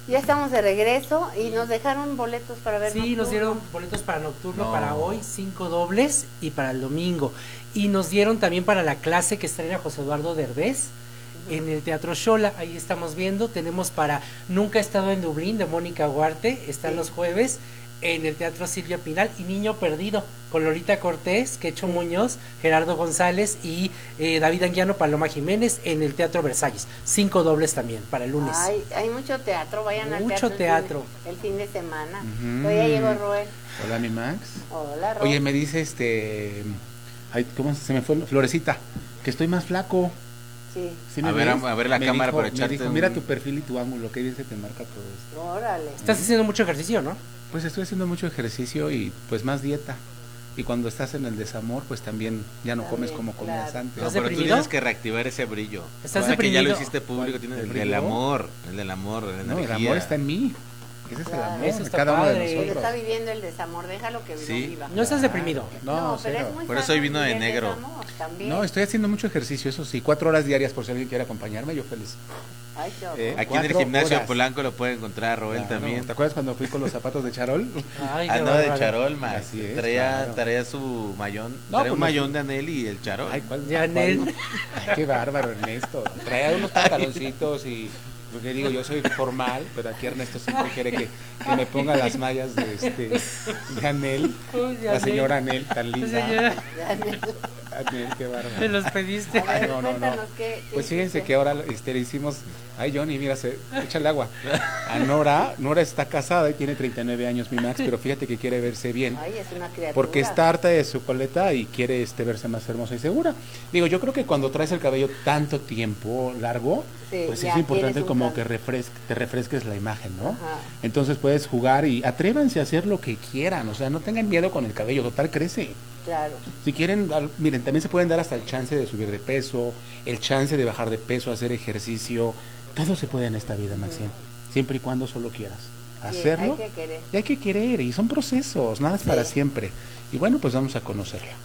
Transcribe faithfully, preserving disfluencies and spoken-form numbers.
Ya estamos de regreso y nos dejaron boletos para ver Sí, Nocturno. nos dieron boletos para Nocturno No. para hoy, cinco dobles y para el domingo. Y nos dieron también para la clase que estrena José Eduardo Derbez en el Teatro Xola. Ahí estamos viendo. Tenemos para Nunca he estado en Dublín de Mónica Huarte, están Sí. los jueves en el Teatro Silvia Pinal, y Niño Perdido con Lolita Cortés, Quecho Muñoz, Gerardo González y eh, David Anguiano, Paloma Jiménez en el Teatro Versalles. Cinco dobles también para el lunes. Ay, hay mucho teatro, vayan al Mucho teatro. teatro. El fin, el fin de semana. Ujú. Hoy ya llegó Roel. Hola, mi Max. Hola, Roel. Oye, me dice este... Ay, ¿cómo se me fue? Florecita, que estoy más flaco. Sí. ¿Sí A me ver, ves? a ver la Me cámara dijo- para me echarte dijo, un- mira tu perfil y tu ángulo, que bien se te marca todo esto. Órale. Estás haciendo mucho ejercicio, ¿no? Pues estoy haciendo mucho ejercicio y pues más dieta. Y cuando estás en el desamor, pues también ya no comes También, como comías claro. antes. No, ¿Estás pero tú deprimido? tienes que reactivar ese brillo. ¿Estás Ahora que ya lo deprimido? hiciste público, ¿Cuál? tienes ¿El el del brillo? amor, el del amor, la No, el energía. amor está en mí. Ese es el Claro. amor Eso de está cada uno padre. de Él nosotros. está viviendo el desamor, déjalo que Sí. lo viva. No estás deprimido. No, pero cero. es muy Por eso sano hoy vino de vivir el negro. desamor también. No, estoy haciendo mucho ejercicio, eso sí, cuatro horas diarias por si alguien quiere acompañarme, yo feliz. Ay, qué horror. Eh, Aquí en el Cuatro gimnasio horas. Polanco lo puede encontrar Roel Claro, también. ¿te acuerdas cuando fui con los zapatos de charol? Ay, qué Andaba de bárbaro. charol, Max. Así es, traía, claro. traía su mayón. No, traía pues un no mayón sé. de Anel y el charol. Ay, ¿cuál? De Anel. cuál? Ay, qué bárbaro, Ernesto. Traía unos pantaloncitos y, porque digo, yo soy formal, pero aquí Ernesto siempre quiere que, que me ponga las mallas de, este, de Anel, Uy, de la Anel. señora Anel, tan linda. Señora, Anel, qué me bárbaro. los pediste. A ver, No, no, no. cuéntanos qué- qué Pues fíjense hiciste. que ahora este, le hicimos, ay Johnny, mira, se, échale agua. A Nora, Nora está casada y tiene treinta y nueve años, mi Max, pero fíjate que quiere verse bien. Ay, es una criatura. Porque está harta de su coleta y quiere este verse más hermosa y segura. Digo, yo creo que cuando traes el cabello tanto tiempo largo, Sí, pues ya es importante quieres un como cambio. que refres te refresques la imagen, ¿no? Ajá. Entonces puedes jugar y atrévanse a hacer lo que quieran, o sea, no tengan miedo con el cabello, total crece. Claro. Si quieren, al- miren, también se pueden dar hasta el chance de subir de peso, el chance de bajar de peso, hacer ejercicio, todo se puede en esta vida, Maxine, siempre y cuando solo quieras Sí, hacerlo. hay que querer. Y hay que querer, y son procesos, nada es para Sí. siempre. Y bueno, pues vamos a conocerlo.